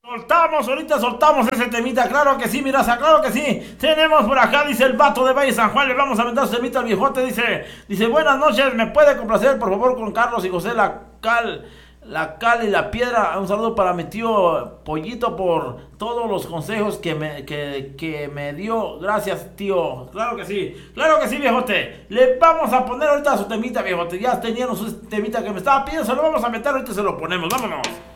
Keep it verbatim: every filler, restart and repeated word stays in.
Soltamos, ahorita soltamos ese temita, claro que sí, miraza, claro que sí. Tenemos por acá, dice el vato de Valle San Juan, le vamos a aventar su temita al viejote, dice, dice, buenas noches, ¿me puede complacer por favor con Carlos y José la cal, la cal y la piedra? Un saludo para mi tío Pollito por todos los consejos que me, que, que me dio, gracias tío, claro que sí, claro que sí viejote. Le vamos a poner ahorita su temita viejote, ya tenían su temita que me estaba pidiendo, se lo vamos a meter, ahorita se lo ponemos, vámonos.